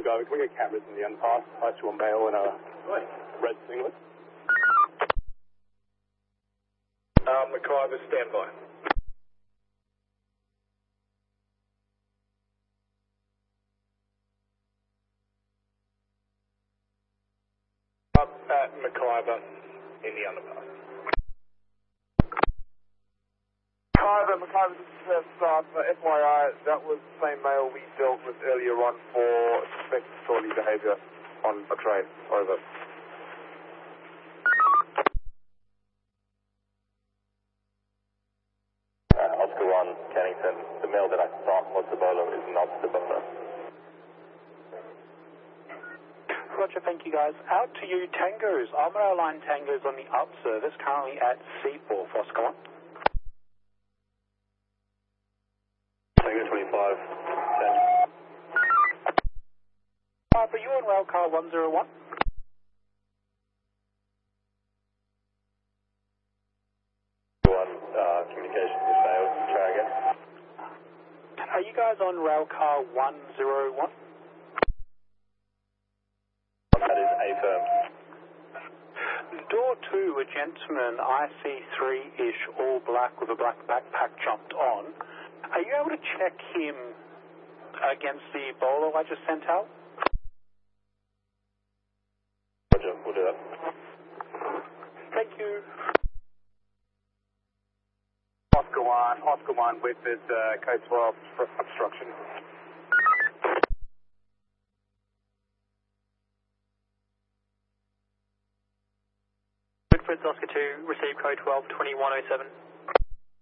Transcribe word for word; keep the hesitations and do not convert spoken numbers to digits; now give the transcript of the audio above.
go. Can we get cameras in the underpass? I saw a male in a red singlet. Um, McIver, stand by. Up at McIver in the underpass. McIver, McIver, this is uh, staff. Uh, F Y I, that was the same male we dealt with earlier on for suspected disorderly behaviour on a train. Over. Uh, Oscar one, Kennington. The male that I thought was the bowler is not the bowler. Roger, thank you guys. Out to you, Tangos. Armour line Tangos on the up service, currently at Seaforth. Oscar one. Tango twenty-five, ten. Uh, for you on railcar one zero one. One, uh, communication has failed. Try again. Are you guys on railcar one zero one? That is A firm. Door two, a gentleman, I C three-ish, all black with a black backpack jumped on. Are you able to check him against the bowler I just sent out? Roger, we'll do that. Thank you. Oscar one, Oscar one, Whitford, uh, code twelve for obstruction. Whitford's Oscar two, receive code twelve, twenty-one oh seven.